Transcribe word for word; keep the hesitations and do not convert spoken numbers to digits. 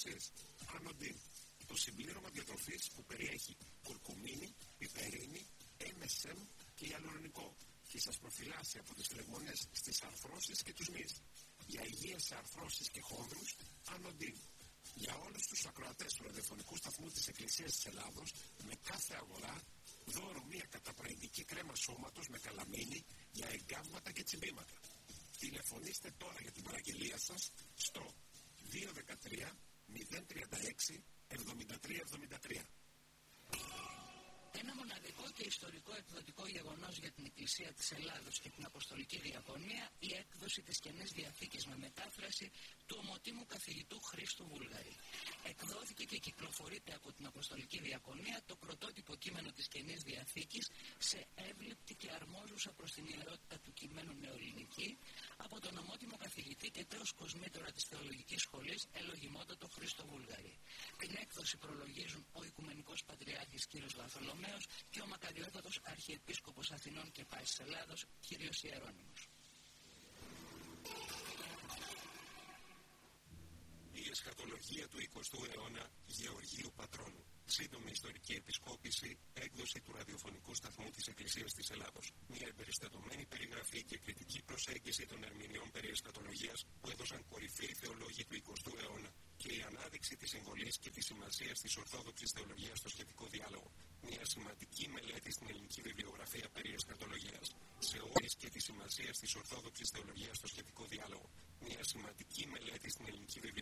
εξής. Άνοντιν, το συμπλήρωμα διατροφής που περιέχει κουρκουμίνη, πιπερίνη, εμ ες εμ και ιαλουρονικό και σας προφυλάσσει από τις φλεγμονές στις αρθρώσεις και τους μυς. Για υγεία σε αρθρώσεις και χόνδρους, Άνοντιν. Για όλους τους ακροατές του ραδιοφωνικού σταθμού της Εκκλησίας της Ελλάδος, με κάθε αγορά, δώρο μία καταπραγητική κρέμα σώματος με καλαμίνη για εγκάβματα και τσιμπήματα. Τηλεφωνήστε τώρα για την παραγγελία σας στο δύο ένα τρία μηδέν τρία έξι εβδομήντα τρία εβδομήντα τρία. Ένα μοναδικό και ιστορικό εκδοτικό γεγονός για την Εκκλησία της Ελλάδος και την Αποστολική Διακονία, η έκδοση της Καινής Διαθήκης με μετάφραση του ομοτήμου καθηγητού Χρήστου Βούλγαρη. Εκδόθηκε και κυκλοφορείται από την Αποστολική Διακονία το πρωτότυπο κείμενο της Καινής Διαθήκης σε εύληπτη και αρμόζουσα προς την ιερότητα του κειμένου νεοελληνική από τον ομότιμο καθηγητή και τέος κοσμήτωρα της Θεολογικής Σχολής Ελογιμότατο Χρήστο Βούλγαρη. Την έκδοση προλογίζουν ο Οικουμενικός Πατριάρχης κ. Βαρθολομαίος και ο Μακαριότατος Αρχιεπίσκοπος Αθηνών και Πάσης Ελλάδος κ. Ιερώνυμος. Η εσχατολογία του εικοστού αιώνα Γεωργίου Πατρώνου. Σύντομη ιστορική επισκόπηση, έκδοση του ραδιοφωνικού σταθμού της Εκκλησίας της Ελλάδος. Μια εμπεριστατωμένη περιγραφή και κριτική προσέγγιση των ερμηνεών περί εσχατολογίας που έδωσαν κορυφαίοι θεολόγοι του εικοστού αιώνα και η ανάδειξη της συμβολής και της σημασίας της ορθόδοξης θεολογίας στο σχετικό διάλογο. Μια σημαντική μελέτη στην ελληνική βιβλιογραφία περί εσχατολογίας. Σε όρις και τη σημασία της ορθόδοξης θεολογίας στο σχετικό διάλογο. Μια σημαντική μελέτη στην ελληνική βιβλιογραφία.